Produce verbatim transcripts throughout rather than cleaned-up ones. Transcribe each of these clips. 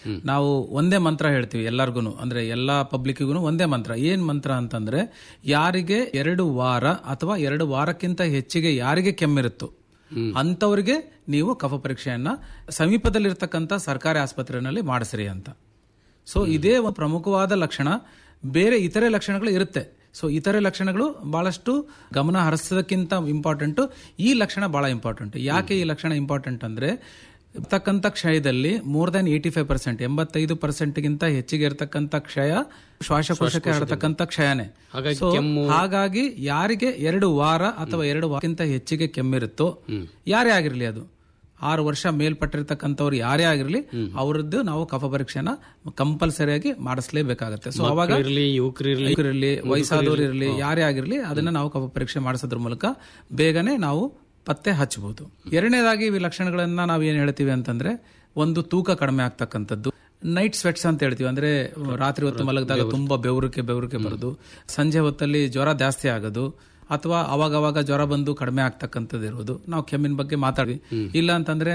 ನಾವು ಒಂದೇ ಮಂತ್ರ ಹೇಳ್ತೀವಿ ಎಲ್ಲರಿಗೂ, ಅಂದ್ರೆ ಎಲ್ಲಾ ಪಬ್ಲಿಕ್ಗೂ ಒಂದೇ ಮಂತ್ರ. ಏನ್ ಮಂತ್ರ ಅಂತಂದ್ರೆ, ಯಾರಿಗೆ ಎರಡು ವಾರ ಅಥವಾ ಎರಡು ವಾರಕ್ಕಿಂತ ಹೆಚ್ಚಿಗೆ ಯಾರಿಗೆ ಕೆಮ್ಮಿರುತ್ತೋ ಅಂತವರಿಗೆ ನೀವು ಕಫ ಪರೀಕ್ಷೆಯನ್ನ ಸಮೀಪದಲ್ಲಿರ್ತಕ್ಕಂಥ ಸರ್ಕಾರಿ ಆಸ್ಪತ್ರೆಯಲ್ಲಿ ಮಾಡಿಸ್ರಿ ಅಂತ. ಸೊ ಇದೇ ಒಂದು ಪ್ರಮುಖವಾದ ಲಕ್ಷಣ. ಬೇರೆ ಇತರೆ ಲಕ್ಷಣಗಳು ಇರುತ್ತೆ. ಸೊ ಇತರೆ ಲಕ್ಷಣಗಳು ಬಹಳಷ್ಟು ಗಮನ ಹರಿಸೋದಕ್ಕಿಂತ ಇಂಪಾರ್ಟೆಂಟ್ ಈ ಲಕ್ಷಣ ಬಹಳ ಇಂಪಾರ್ಟೆಂಟ್. ಯಾಕೆ ಈ ಲಕ್ಷಣ ಇಂಪಾರ್ಟೆಂಟ್ ಅಂದ್ರೆ, ಇರ್ತಕ್ಕಂಥ ಕ್ಷಯದಲ್ಲಿ more than eighty five percent ಎಂಬತ್ತೈದು ಪರ್ಸೆಂಟ್ ಗಿಂತ ಹೆಚ್ಚಿಗೆ ಇರತಕ್ಕಂಥ ಕ್ಷಯ ಶ್ವಾಸಕೋಶಕ್ಕೆ ಹರಡತಕ್ಕಂಥ ಕ್ಷಯನೇ. ಸೊ ಹಾಗಾಗಿ ಯಾರಿಗೆ ಎರಡು ವಾರ ಅಥವಾ ಎರಡು ವಾರಕ್ಕಿಂತ ಹೆಚ್ಚಿಗೆ ಕೆಮ್ಮಿರುತ್ತೋ, ಯಾರೇ ಆಗಿರ್ಲಿ, ಅದು ಆರು ವರ್ಷ ಮೇಲ್ಪಟ್ಟಿರ್ತಕ್ಕಂಥವ್ರು ಯಾರೇ ಆಗಿರ್ಲಿ, ಅವರದ್ದು ನಾವು ಕಫ ಪರೀಕ್ಷೆನ ಕಂಪಲ್ಸರಿಯಾಗಿ ಮಾಡಿಸಲೇಬೇಕಾಗತ್ತೆ. ಸೊ ಅವಾಗ ಯುವಕರಿರ್ಲಿ, ವಯಸ್ಸಾದವರು ಇರಲಿ, ಯಾರೇ ಆಗಿರ್ಲಿ, ಅದನ್ನ ನಾವು ಕಫ ಪರೀಕ್ಷೆ ಮಾಡಿಸೋದ್ರ ಮೂಲಕ ಬೇಗನೆ ನಾವು ಪತ್ತೆ ಹಚ್ಚಬಹುದು. ಎರಡನೇದಾಗಿ ಈ ಲಕ್ಷಣಗಳನ್ನ ನಾವು ಏನ್ ಹೇಳ್ತೀವಿ ಅಂತಂದ್ರೆ, ಒಂದು ತೂಕ ಕಡಿಮೆ ಆಗ್ತಕ್ಕಂಥದ್ದು, ನೈಟ್ ಸ್ವೆಟ್ಸ್ ಅಂತ ಹೇಳ್ತೀವಿ. ಅಂದ್ರೆ ರಾತ್ರಿ ಹೊತ್ತು ಮಲಗಿದಾಗ ತುಂಬಾ ಬೆವರಿಕೆ ಬೆವರಿಕೆ ಬರೋದು, ಸಂಜೆ ಹೊತ್ತಲ್ಲಿ ಜ್ವರ ಜಾಸ್ತಿ ಆಗೋದು, ಅಥವಾ ಅವಾಗ ಅವಾಗ ಜ್ವರ ಬಂದು ಕಡಿಮೆ ಆಗ್ತಕ್ಕಂಥದ್ದು ಇರೋದು. ನಾವು ಕೆಮ್ಮಿನ ಬಗ್ಗೆ ಮಾತಾಡ್ವಿ. ಇಲ್ಲ ಅಂತಂದ್ರೆ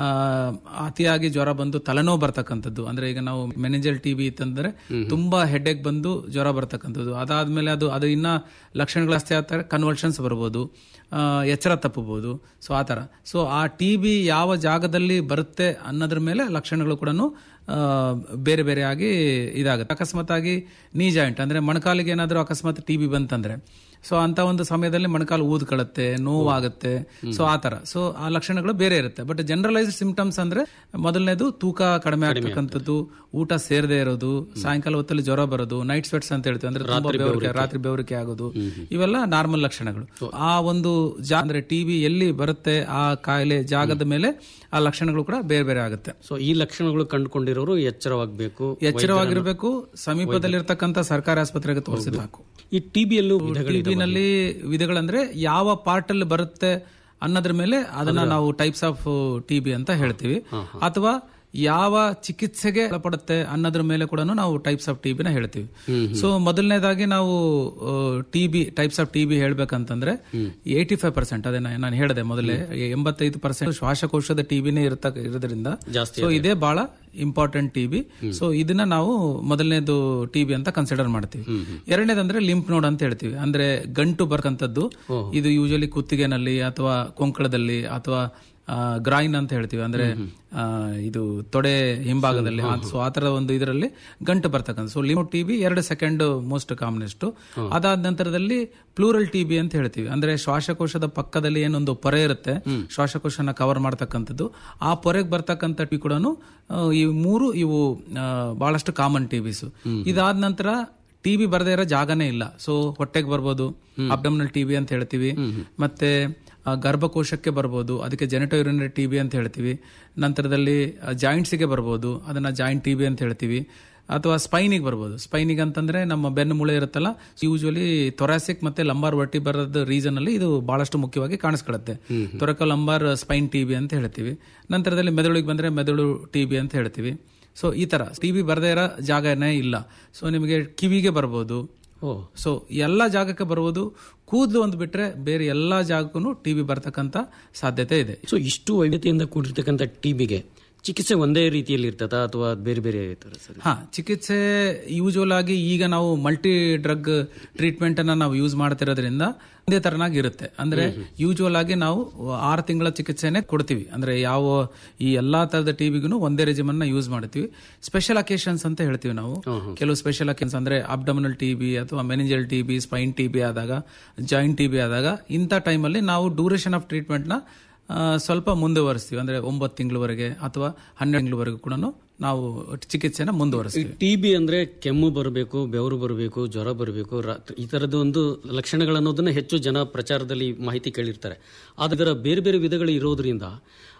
ಅತಿಯಾಗಿ ಜ್ವರ ಬಂದು ತಲೆನೋವು ಬರ್ತಕ್ಕಂಥದ್ದು. ಅಂದ್ರೆ ಈಗ ನಾವು ಮೆನಿಂಜಲ್ ಟಿಬಿ ಇತ್ತಂದ್ರೆ ತುಂಬಾ ಹೆಡ್ಏಕ್ ಬಂದು ಜ್ವರ ಬರ್ತಕ್ಕಂಥದ್ದು. ಅದಾದ್ಮೇಲೆ ಅದು ಅದು ಇನ್ನ ಲಕ್ಷಣಗಳು ಜಾಸ್ತಿ ಆಗ್ತಾರೆ, ಕನ್ವಲ್ಷನ್ಸ್ ಬರ್ಬೋದು, ಎಚ್ಚರ ತಪ್ಪಬಹುದು. ಸೊ ಆ ತರ. ಸೊ ಆ ಟಿಬಿ ಯಾವ ಜಾಗದಲ್ಲಿ ಬರುತ್ತೆ ಅನ್ನೋದ್ರ ಮೇಲೆ ಲಕ್ಷಣಗಳು ಕೂಡ ಬೇರೆ ಬೇರೆ ಆಗಿ ಇದಾಗುತ್ತೆ. ಅಕಸ್ಮಾತ್ ಆಗಿ ನೀ ಜಾಯಿಂಟ್ ಅಂದ್ರೆ ಮೊಣಕಾಲಿಗೆ ಏನಾದ್ರೂ ಅಕಸ್ಮಾತ್ ಟಿಬಿ ಬಂತಂದ್ರೆ, ಸೊ ಅಂತ ಒಂದು ಸಮಯದಲ್ಲಿ ಮೊಣಕಾಲು ಊದ್ಕೊಳ್ಳುತ್ತೆ, ನೋವಾಗುತ್ತೆ. ಸೊ ಆತರ. ಸೊ ಆ ಲಕ್ಷಣಗಳು ಬೇರೆ ಇರುತ್ತೆ. ಬಟ್ ಜನರಲೈಸ್ಡ್ ಸಿಂಪ್ಟಮ್ಸ್ ಅಂದ್ರೆ, ಮೊದಲನೇದು ತೂಕ ಕಡಿಮೆ ಆಗ್ತಕ್ಕಂಥದ್ದು, ಊಟ ಸೇರದೆ ಇರೋದು, ಸಾಯಂಕಾಲ ಹೊತ್ತಲ್ಲಿ ಜ್ವರ ಬರೋದು, ನೈಟ್ ಸ್ವೆಟ್ಸ್ ಅಂತ ಹೇಳ್ತೀವಿ, ಅಂದ್ರೆ ತುಂಬಾ ಬೆವರಿಕೆ, ರಾತ್ರಿ ಬೆವರಿಕೆ ಆಗೋದು, ಇವೆಲ್ಲ ನಾರ್ಮಲ್ ಲಕ್ಷಣಗಳು. ಆ ಒಂದು ಜಾ ಅಂದ್ರೆ ಟಿಬಿ ಎಲ್ಲಿ ಬರುತ್ತೆ ಆ ಕಾಯಿಲೆ ಜಾಗದ ಮೇಲೆ ಆ ಲಕ್ಷಣಗಳು ಕೂಡ ಬೇರೆ ಬೇರೆ ಆಗುತ್ತೆ. ಸೊ ಈ ಲಕ್ಷಣಗಳು ಕಂಡುಕೊಂಡಿರೋರು ಎಚ್ಚರವಾಗಬೇಕು, ಎಚ್ಚರವಾಗಿರಬೇಕು, ಸಮೀಪದಲ್ಲಿರ್ತಕ್ಕಂಥ ಸರ್ಕಾರಿ ಆಸ್ಪತ್ರೆಗೆ ತೋರಿಸಿದ ಹಾಕು. ಈ ಟಿಬಿಯಲ್ಲೂ ಟಿಬಿನಲ್ಲಿ ವಿಧಗಳಂದ್ರೆ ಯಾವ ಪಾರ್ಟ್ ಅಲ್ಲಿ ಬರುತ್ತೆ ಅನ್ನೋದ್ರ ಮೇಲೆ ಅದನ್ನ ನಾವು ಟೈಪ್ಸ್ ಆಫ್ ಟಿಬಿ ಅಂತ ಹೇಳ್ತೀವಿ. ಅಥವಾ ಯಾವ ಚಿಕಿತ್ಸೆಗೆ ಒಳಪಡುತ್ತೆ ಅನ್ನೋದ್ರ ಮೇಲೆ ಕೂಡ ನಾವು ಟೈಪ್ಸ್ ಆಫ್ ಟಿಬಿನ ಹೇಳ್ತೀವಿ. ಸೊ ಮೊದಲನೇದಾಗಿ ನಾವು TB types of TB ಹೇಳ್ಬೇಕಂತಂದ್ರೆ, eighty five percent ಅದೇ ನಾನು ಹೇಳಿದೆ ಮೊದಲೇ, ಎಂಬತ್ತೈದು ಪರ್ಸೆಂಟ್ ಶ್ವಾಸಕೋಶದ ಟಿಬಿನೇ ಇರತ ಇರೋದ್ರಿಂದ ಸೊ ಇದೇ ಬಹಳ ಇಂಪಾರ್ಟೆಂಟ್ ಟಿಬಿ. ಸೊ ಇದನ್ನ ನಾವು ಮೊದಲನೇದು ಟಿಬಿ ಅಂತ ಕನ್ಸಿಡರ್ ಮಾಡ್ತೀವಿ. ಎರಡನೇದಂದ್ರೆ ಲಿಂಪ್ ನೋಡ್ ಅಂತ ಹೇಳ್ತೀವಿ. ಅಂದ್ರೆ ಗಂಟು ಬರ್ತಕ್ಕಂಥದ್ದು. ಇದು ಯೂಶಲಿ ಕುತ್ತಿಗೆನಲ್ಲಿ ಅಥವಾ ಕೊಂಕಳದಲ್ಲಿ ಅಥವಾ ಗ್ರೈನ್ ಅಂತ ಹೇಳ್ತೀವಿ, ಅಂದ್ರೆ ಇದು ತೊಡೆ ಹಿಂಭಾಗದಲ್ಲಿ. ಸೊ ಆತರ ಒಂದು ಇದರಲ್ಲಿ ಗಂಟು ಬರ್ತಕ್ಕಂಥ. ಸೊ ಲಿಂಪ್ ಟಿಬಿ ಎರಡು ಸೆಕೆಂಡ್ ಮೋಸ್ಟ್ ಕಾಮನೆಸ್ಟ್. ಅದಾದ ನಂತರದಲ್ಲಿ ಪ್ಲೂರಲ್ ಟಿಬಿ ಅಂತ ಹೇಳ್ತೀವಿ. ಅಂದ್ರೆ ಶ್ವಾಸಕೋಶದ ಪಕ್ಕದಲ್ಲಿ ಏನೊಂದು ಪೊರೆ ಇರುತ್ತೆ, ಶ್ವಾಸಕೋಶನ ಕವರ್ ಮಾಡ್ತಕ್ಕಂಥದ್ದು, ಆ ಪೊರೆಗೆ ಬರ್ತಕ್ಕಂಥ ಟಿಬಿ ಕೂಡ ಈ ಮೂರು ಇವು ಬಹಳಷ್ಟು ಕಾಮನ್ ಟಿಬಿಸ್. ಇದಾದ ನಂತರ ಟಿಬಿ ಬರದೇ ಇರೋ ಜಾಗನೇ ಇಲ್ಲ. ಸೊ ಹೊಟ್ಟೆಗೆ ಬರ್ಬೋದು, ಅಬ್ಡಮಿನಲ್ ಟಿಬಿ ಅಂತ ಹೇಳ್ತೀವಿ. ಮತ್ತೆ ಗರ್ಭಕೋಶಕ್ಕೆ ಬರ್ಬೋದು, ಅದಕ್ಕೆ ಜೆನೆಟೋ ಯುರಿನರಿ ಟಿಬಿ ಅಂತ ಹೇಳ್ತೀವಿ. ನಂತರದಲ್ಲಿ ಜಾಯಿಂಟ್ಸ್ಗೆ ಬರ್ಬೋದು, ಅದನ್ನ ಜಾಯಿಂಟ್ ಟಿಬಿ ಅಂತ ಹೇಳ್ತೀವಿ. ಅಥವಾ ಸ್ಪೈನಿಗೆ ಬರ್ಬೋದು. ಸ್ಪೈನಿಗೆ ಅಂತಂದ್ರೆ ನಮ್ಮ ಬೆನ್ನು ಮೂಳೆ ಇರುತ್ತಲ್ಲ, ಯೂಶುವಲಿ ಥೊರಾಸಿಕ್ ಮತ್ತೆ ಲಂಬಾರ್ ವರ್ಟಿಬರದ ರೀಸನ್ ಅಲ್ಲಿ ಇದು ಬಹಳಷ್ಟು ಮುಖ್ಯವಾಗಿ ಕಾಣಿಸ್ಕೊಳ್ಳುತ್ತೆ. ಥೊರಕೋ ಲಂಬಾರ್ ಸ್ಪೈನ್ ಟಿಬಿ ಅಂತ ಹೇಳ್ತೀವಿ. ನಂತರದಲ್ಲಿ ಮೆದುಳಿಗೆ ಬಂದ್ರೆ ಮೆದುಳು ಟಿಬಿ ಅಂತ ಹೇಳ್ತೀವಿ. ಸೊ ಈ ತರ ಟಿಬಿ ಬರದೇ ಇರೋ ಜಾಗನೇ ಇಲ್ಲ. ಸೊ ನಿಮಗೆ ಕಿವಿಗೆ ಬರ್ಬೋದು. ಸೊ ಎಲ್ಲಾ ಜಾಗಕ್ಕೆ ಬರ್ಬೋದು. ಕೂದಲು ಒಂದು ಬಿಟ್ರೆ ಬೇರೆ ಎಲ್ಲಾ ಜಾಗಕ್ಕೂ ಟಿಬಿ ಬರ್ತಕ್ಕಂತ ಸಾಧ್ಯತೆ ಇದೆ. ಸೊ ಇಷ್ಟು ವೈವಿಧ್ಯತೆಯಿಂದ ಕೂಡಿರ್ತಕ್ಕಂಥ ಟಿಬಿಗೆ ಚಿಕಿತ್ಸೆ ಒಂದೇ ರೀತಿಯಲ್ಲಿ ಇರ್ತದ ಅಥವಾ ಬೇರೆ ಬೇರೆ ಇರ್ತಾರೆ ಸರ್? ಹಾ, ಚಿಕಿತ್ಸೆ ಯೂಶುವಲ್ ಆಗಿ ಈಗ ನಾವು ಮಲ್ಟಿ ಡ್ರಗ್ ಟ್ರೀಟ್ಮೆಂಟ್ ಅನ್ನ ನಾವು ಯೂಸ್ ಮಾಡ್ತಿರೋದ್ರಿಂದ ಒಂದೇ ತರನಾಗಿ ಇರುತ್ತೆ. ಅಂದ್ರೆ ಯೂಶುವಲ್ ಆಗಿ ನಾವು ಆರು ತಿಂಗಳ ಚಿಕಿತ್ಸೆನೆ ಕೊಡ್ತೀವಿ. ಅಂದ್ರೆ ಯಾವ ಈ ಎಲ್ಲಾ ತರದ ಟಿಬಿಗೂ ಒಂದೇ ರೆಜಿಮನ್ ಯೂಸ್ ಮಾಡ್ತೀವಿ. ಸ್ಪೆಷಲ್ ಅಕೇಶನ್ಸ್ ಅಂತ ಹೇಳ್ತೀವಿ ನಾವು. ಕೆಲವು ಸ್ಪೆಷಲ್ ಅಕೇಶನ್ಸ್ ಅಂದ್ರೆ ಅಬ್ಡಮಿನಲ್ ಟಿಬಿ ಅಥವಾ ಮೆನಿಂಜಲ್ ಟಿಬಿ, ಸ್ಪೈನ್ ಟಿಬಿ ಆದಾಗ, ಜಾಯಿಂಟ್ ಟಿಬಿ ಆದಾಗ, ಇಂಥ ಟೈಮಲ್ಲಿ ನಾವು ಡ್ಯೂರೇಷನ್ ಆಫ್ ಟ್ರೀಟ್ಮೆಂಟ್ ನ ಸ್ವಲ್ಪ ಮುಂದುವರಿಸ್ತೀವಿ. ಅಂದ್ರೆ ಒಂಬತ್ತು ತಿಂಗಳವರೆಗೆ ಅಥವಾ ಹನ್ನೆರಡು ತಿಂಗಳವರೆಗೂ ಕೂಡ ನಾವು ಚಿಕಿತ್ಸೆನ ಮುಂದುವರಿಸ್ತೀವಿ. ಟಿಬಿ ಅಂದ್ರೆ ಕೆಮ್ಮು ಬರಬೇಕು, ಬೆವರು ಬರಬೇಕು, ಜ್ವರ ಬರಬೇಕು, ಈ ತರದ ಒಂದು ಲಕ್ಷಣಗಳನ್ನೋದನ್ನ ಹೆಚ್ಚು ಜನ ಪ್ರಚಾರದಲ್ಲಿ ಮಾಹಿತಿ ಕೇಳಿರ್ತಾರೆ. ಅದರ ಬೇರೆ ಬೇರೆ ವಿಧಗಳು ಇರೋದ್ರಿಂದ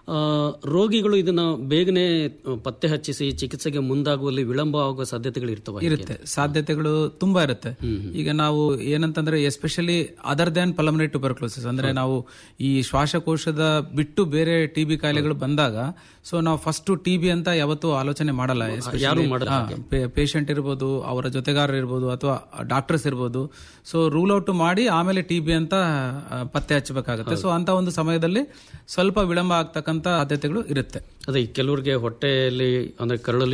ರೋಗಿಗಳು ಇದನ್ನ ಬೇಗನೆ ಪತ್ತೆ ಹಚ್ಚಿಸಿ ಚಿಕಿತ್ಸೆಗೆ ಮುಂದಾಗುವಲ್ಲಿ ವಿಳಂಬ ಆಗುವ ಸಾಧ್ಯತೆಗಳು ಇರ್ತವೆ. ಇರುತ್ತೆ, ಸಾಧ್ಯತೆಗಳು ತುಂಬಾ ಇರುತ್ತೆ. ಈಗ ನಾವು ಏನಂತಂದ್ರೆ especially other than pulmonary tuberculosis ಅಂದ್ರೆ ನಾವು ಈ ಶ್ವಾಸಕೋಶದ ಬಿಟ್ಟು ಬೇರೆ ಟಿಬಿ ಕಾಯಿಲೆಗಳು ಬಂದಾಗ ಸೊ ನಾವು ಫಸ್ಟ್ ಟಿಬಿ ಅಂತ ಯಾವತ್ತೂ ಆಲೋಚನೆ ಮಾಡಲ್ಲ. ಪೇಷಂಟ್ ಇರ್ಬೋದು, ಅವರ ಜೊತೆಗಾರರು ಇರ್ಬೋದು, ಅಥವಾ ಡಾಕ್ಟರ್ಸ್ ಇರ್ಬೋದು. ಸೊ ರೂಲ್ ಔಟ್ ಮಾಡಿ ಆಮೇಲೆ ಟಿಬಿ ಅಂತ ಪತ್ತೆ ಹಚ್ಚಬೇಕಾಗುತ್ತೆ. ಸೊ ಅಂತ ಒಂದು ಸಮಯದಲ್ಲಿ ಸ್ವಲ್ಪ ವಿಳಂಬ ಆಗ್ತಕ್ಕಂತ ಸಾಧ್ಯತೆಗಳು ಇರುತ್ತೆ. ಅದೇ ಕೆಲವರಿಗೆ ಹೊಟ್ಟೆಯಲ್ಲಿ ಅಂದ್ರೆ ಕರಳಲ್ಲಿ